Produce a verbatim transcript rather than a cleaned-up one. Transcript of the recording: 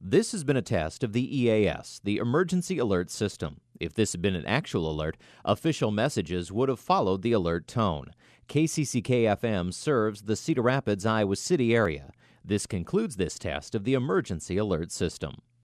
This has been a test of the E A S, the Emergency Alert System. If this had been an actual alert, official messages would have followed the alert tone. K C C K F M serves the Cedar Rapids, Iowa City area. This concludes this test of the Emergency Alert System.